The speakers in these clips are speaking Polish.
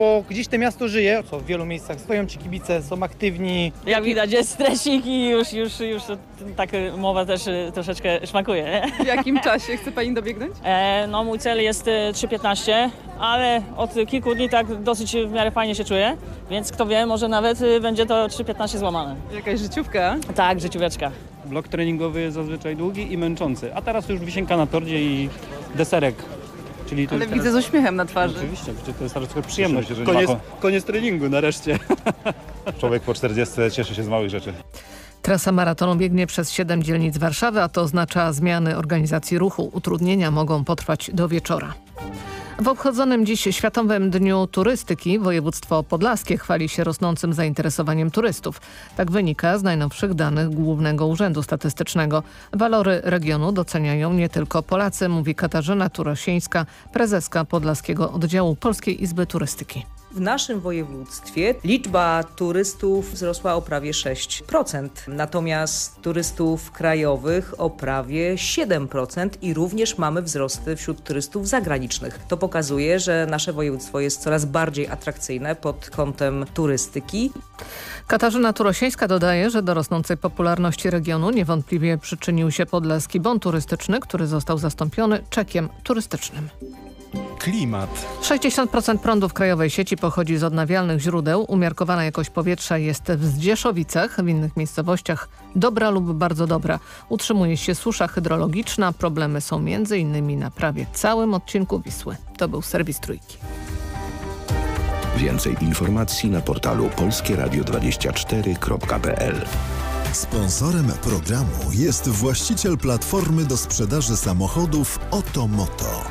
Bo gdzieś to miasto żyje, co w wielu miejscach stoją ci kibice, są aktywni. Jak widać jest stresik i już tak mowa też troszeczkę szwankuje, nie? W jakim czasie chce Pani dobiegnąć? No mój cel jest 3:15, ale od kilku dni tak dosyć w miarę fajnie się czuję, więc kto wie, może nawet będzie to 3:15 złamane. Jakaś życiówka? Tak, życióweczka. Blok treningowy jest zazwyczaj długi i męczący, a teraz już wisienka na torcie i deserek. Czyli to Ale już widzę z uśmiechem na twarzy. Oczywiście, to jest trochę przyjemność. Cieszę się, że Koniec treningu nareszcie. Człowiek po 40 cieszy się z małych rzeczy. Trasa maratonu biegnie przez 7 dzielnic Warszawy, a to oznacza zmiany organizacji ruchu. Utrudnienia mogą potrwać do wieczora. W obchodzonym dziś Światowym Dniu Turystyki województwo podlaskie chwali się rosnącym zainteresowaniem turystów. Tak wynika z najnowszych danych Głównego Urzędu Statystycznego. Walory regionu doceniają nie tylko Polacy, mówi Katarzyna Turosińska, prezeska Podlaskiego Oddziału Polskiej Izby Turystyki. W naszym województwie liczba turystów wzrosła o prawie 6%, natomiast turystów krajowych o prawie 7% i również mamy wzrosty wśród turystów zagranicznych. To pokazuje, że nasze województwo jest coraz bardziej atrakcyjne pod kątem turystyki. Katarzyna Turosińska dodaje, że do rosnącej popularności regionu niewątpliwie przyczynił się Podlaski Bon Turystyczny, który został zastąpiony czekiem turystycznym. Klimat. 60% prądu w krajowej sieci pochodzi z odnawialnych źródeł. Umiarkowana jakość powietrza jest w Zdzieszowicach, w innych miejscowościach dobra lub bardzo dobra. Utrzymuje się susza hydrologiczna, problemy są m.in. na prawie całym odcinku Wisły. To był serwis Trójki. Więcej informacji na portalu polskieradio24.pl. Sponsorem programu jest właściciel platformy do sprzedaży samochodów Otomoto.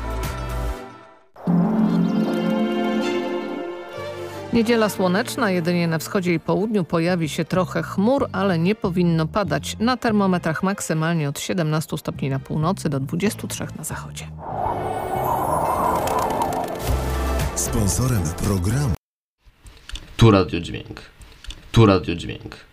Niedziela słoneczna, jedynie na wschodzie i południu pojawi się trochę chmur, ale nie powinno padać. Na termometrach maksymalnie od 17 stopni na północy do 23 na zachodzie. Sponsorem programu Tu Radio Dźwięk. Tu Radio Dźwięk.